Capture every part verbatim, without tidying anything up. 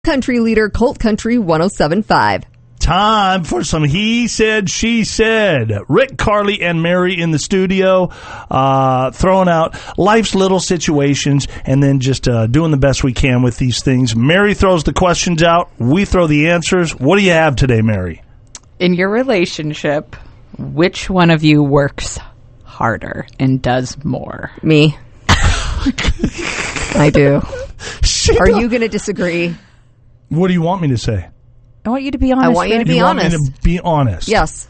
Country leader, Colt Country one oh seven point five. Time for some He Said, She Said. Rick, Carly, and Mary in the studio, uh, throwing out life's little situations and then just uh, doing the best we can with these things. Mary throws the questions out. We throw the answers. What do you have today, Mary? In your relationship, which one of you works harder and does more? Me. I do. She Are don't- you going to disagree? What do you want me to say? I want you to be honest. I want you to Rick. be you want honest. me to be honest? Yes.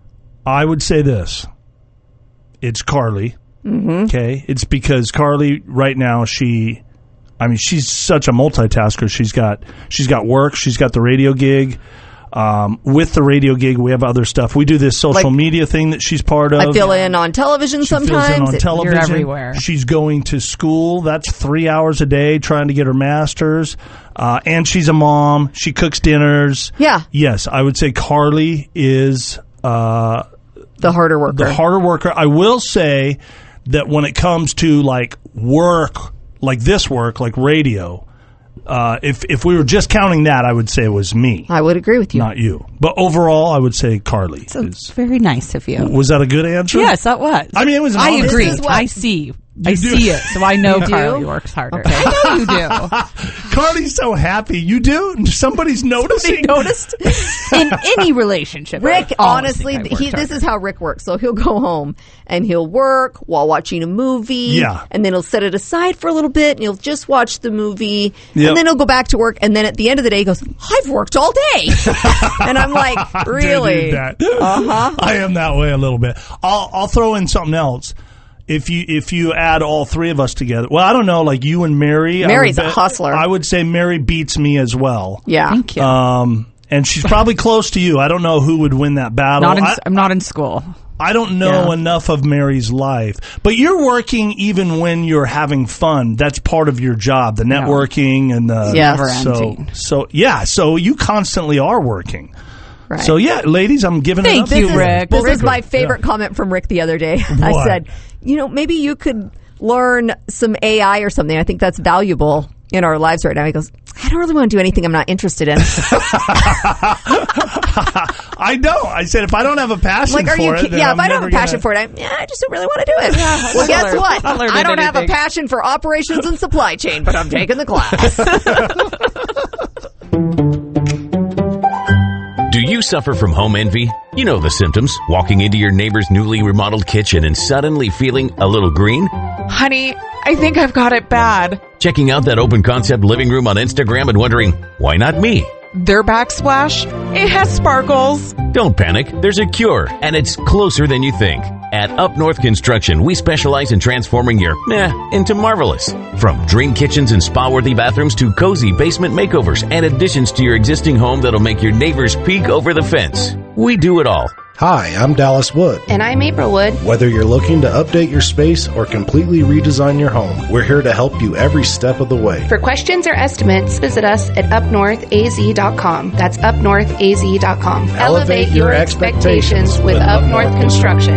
I would say this. It's Carly. Mm-hmm. Okay? It's because Carly, right now, she... I mean, she's such a multitasker. She's got she's got work. She's got the radio gig. Um, with the radio gig, we have other stuff. We do this social Like, media thing that she's part of. I fill in on television She sometimes. fills in on It- television. You're everywhere. She's going to school. That's three hours a day trying to get her master's. Uh, and she's a mom. She cooks dinners. Yeah. Yes, I would say Carly is uh, the harder worker. the harder worker. I will say that when it comes to like work, like this work, like radio, uh, if if we were just counting that, I would say it was me, I would agree with you. not you. But overall, I would say Carly. So is, very nice of you. was that a good answer? Yes, that was. I mean, it was an I honest agree. This is what- I see. I do. see it, so I know You do? Carly works harder. Okay. I know you do. Carly's so happy. You do? Somebody's noticing. Noticed? In any relationship, Rick, I always honestly, think I worked he, this harder. is how Rick works. So he'll go home and he'll work while watching a movie. Yeah. And then he'll set it aside for a little bit and he'll just watch the movie. Yep. And then he'll go back to work. And then at the end of the day, he goes, I've worked all day. And I'm like, really? Uh-huh. I am that way a little bit. I'll, I'll throw in something else. If you if you add all three of us together, well, I don't know, like you and Mary. Mary's I a would bet- hustler. I would say Mary beats me as well. Yeah. Thank you. Um, and she's probably close to you. I don't know who would win that battle. not in, I, I'm not in school. I don't know Yeah. enough of Mary's life. But you're working even when you're having fun. That's part of your job, the networking and the Yes. Never so ending. so yeah. So you constantly are working. Right. So yeah, ladies, I'm giving it Thank up. you, This is- Rick. This Well, is my Rick, favorite yeah. comment from Rick the other day. I What? said, you know, maybe you could learn some A I or something. I think that's valuable in our lives right now. He goes, I don't really want to do anything I'm not interested in. I know. I said if I don't have a passion Like, are for you? it, ki- then yeah, I'm if I don't have never a passion gonna- for it, I, yeah, I just don't really want to do it. well, I'll guess learn- what? I'll learn I don't have a anything. passion for operations and supply chain, but I'm taking the class. Do you suffer from home envy? You know the symptoms. Walking into your neighbor's newly remodeled kitchen and suddenly feeling a little green? Honey, I think I've got it bad. Checking out that open concept living room on Instagram and wondering, why not me? Their backsplash, it has sparkles. Don't panic. There's a cure, and it's closer than you think. At Up North Construction, we specialize in transforming your meh into marvelous. From dream kitchens and spa-worthy bathrooms to cozy basement makeovers and additions to your existing home that'll make your neighbors peek over the fence. We do it all. Hi, I'm Dallas Wood. And I'm April Wood. Whether you're looking to update your space or completely redesign your home, we're here to help you every step of the way. For questions or estimates, visit us at up north a z dot com. That's up north a z dot com. Elevate your expectations with Up Up North North Construction.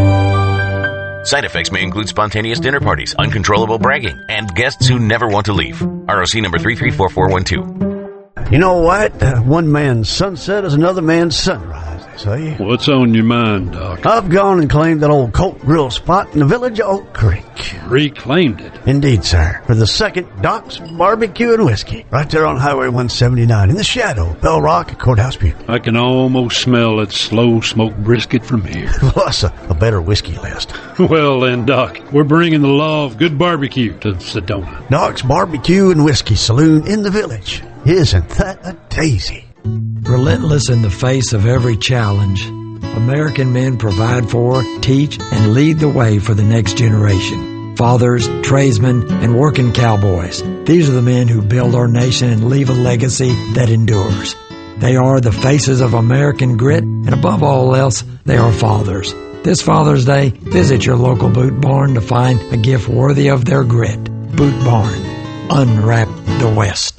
Side effects may include spontaneous dinner parties, uncontrollable bragging, and guests who never want to leave. R O C number three three four four one two. You know what? Uh, one man's sunset is another man's sunrise, they say. What's on your mind, Doc? I've gone and claimed that old Colt Grill spot in the village of Oak Creek. Reclaimed it. Indeed, sir. For the second Doc's Barbecue and Whiskey. Right there on Highway one seventy-nine in the shadow of Bell Rock and Courthouse Butte. I can almost smell that slow smoked brisket from here. Plus a, a better whiskey list. Well then, Doc, we're bringing the law of good barbecue to Sedona. Doc's Barbecue and Whiskey Saloon in the village. Isn't that a daisy? Relentless in the face of every challenge, American men provide for, teach, and lead the way for the next generation. Fathers, tradesmen, and working cowboys. These are the men who build our nation and leave a legacy that endures. They are the faces of American grit, and above all else, they are fathers. This Father's Day, visit your local Boot Barn to find a gift worthy of their grit. Boot Barn. Unwrap the West.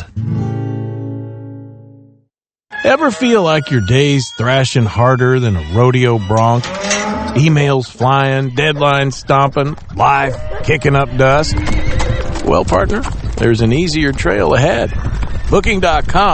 Ever feel like your day's thrashing harder than a rodeo bronc? Emails flying, deadlines stomping, life kicking up dust? Well, partner, there's an easier trail ahead. Booking dot com